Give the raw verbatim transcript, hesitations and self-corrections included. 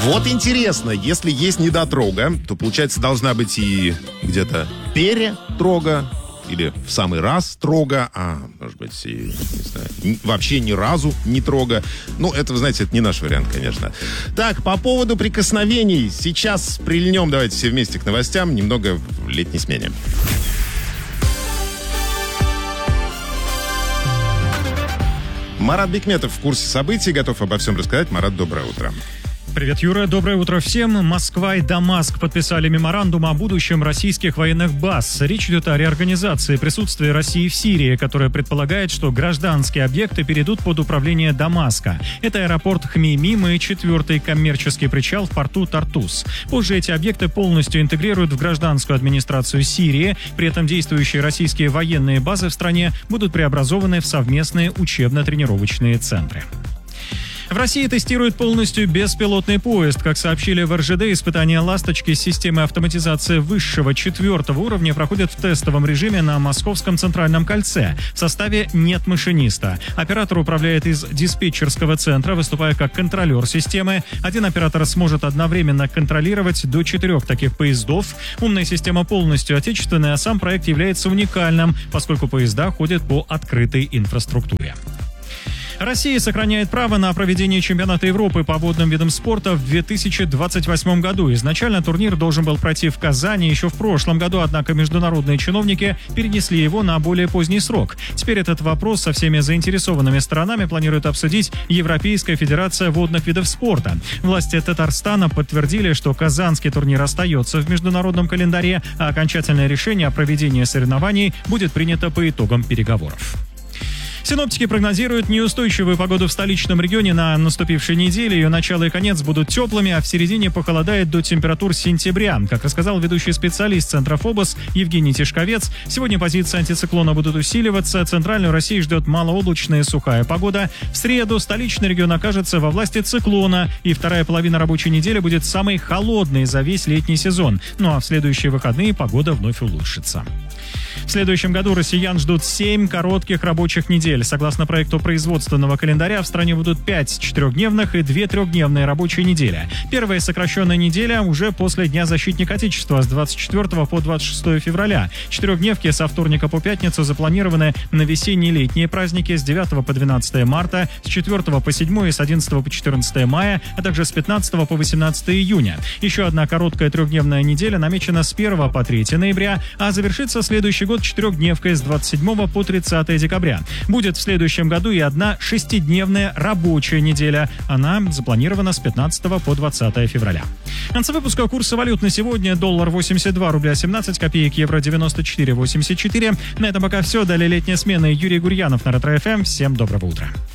Вот интересно, если есть недотрога, то, получается, должна быть и где-то перетрога, или в самый раз трога, а, может быть, и, не знаю, ни, вообще ни разу не трога. Ну, это, вы знаете, это не наш вариант, конечно. Так, по поводу прикосновений. Сейчас прильнем, давайте все вместе к новостям, немного в летней смене. Марат Бекметов в курсе событий, готов обо всем рассказать. Марат, доброе утро. Привет, Юра. Доброе утро всем. Москва и Дамаск подписали меморандум о будущем российских военных баз. Речь идет о реорганизации присутствия России в Сирии, которая предполагает, что гражданские объекты перейдут под управление Дамаска. Это аэропорт Хмеймим и четвертый коммерческий причал в порту Тартус. Позже эти объекты полностью интегрируют в гражданскую администрацию Сирии. При этом действующие российские военные базы в стране будут преобразованы в совместные учебно-тренировочные центры. В России тестируют полностью беспилотный поезд. Как сообщили в эр жэ дэ, испытания «Ласточки» с системой автоматизации высшего четвертого уровня проходят в тестовом режиме на Московском центральном кольце. В составе нет машиниста. Оператор управляет из диспетчерского центра, выступая как контролер системы. Один оператор сможет одновременно контролировать до четырех таких поездов. Умная система полностью отечественная, а сам проект является уникальным, поскольку поезда ходят по открытой инфраструктуре. Россия сохраняет право на проведение чемпионата Европы по водным видам спорта в две тысячи двадцать восьмом году. Изначально турнир должен был пройти в Казани еще в прошлом году, однако международные чиновники перенесли его на более поздний срок. Теперь этот вопрос со всеми заинтересованными сторонами планирует обсудить Европейская федерация водных видов спорта. Власти Татарстана подтвердили, что казанский турнир остается в международном календаре, а окончательное решение о проведении соревнований будет принято по итогам переговоров. Синоптики прогнозируют неустойчивую погоду в столичном регионе на наступившей неделе. Ее начало и конец будут теплыми, а в середине похолодает до температур сентября. Как рассказал ведущий специалист Центра ФОБОС Евгений Тишковец, сегодня позиции антициклона будут усиливаться. Центральную Россию ждет малооблачная сухая погода. В среду столичный регион окажется во власти циклона, и вторая половина рабочей недели будет самой холодной за весь летний сезон. Ну а в следующие выходные погода вновь улучшится. В следующем году россиян ждут семь коротких рабочих недель. Согласно проекту производственного календаря, в стране будут пять четырехдневных и две трехдневные рабочие недели. Первая сокращенная неделя уже после Дня защитника Отечества с двадцать четвёртого по двадцать шестое февраля. Четырехдневки со вторника по пятницу запланированы на весенние и летние праздники с девятого по двенадцатое марта, с четвёртого по седьмое и с одиннадцатого по четырнадцатое мая, а также с пятнадцатого по восемнадцатое июня. Еще одна короткая трехдневная неделя намечена с первого по третье ноября, а завершится следующий год четырехдневкой с двадцать седьмого по тридцатое декабря. Будет в следующем году и одна шестидневная рабочая неделя. Она запланирована с пятнадцатого по двадцатое февраля. В конце выпуска курсы валют на сегодня. Доллар восемьдесят два рубля семнадцать копеек, евро девяносто четыре восемьдесят четыре. На этом пока все. Далее летняя смена. Юрий Гурьянов на Ретро-эф эм. Всем доброго утра.